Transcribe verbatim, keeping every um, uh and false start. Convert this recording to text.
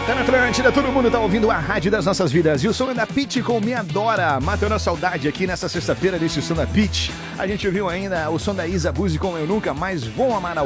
Tá na Atlântida, todo mundo tá ouvindo a rádio das nossas vidas. E o som é da Pitty com Me Adora, matando a saudade aqui nessa sexta-feira desse som da Pitty. A gente viu ainda o som da Isa Buzzi com Eu Nunca Mais Vou Amar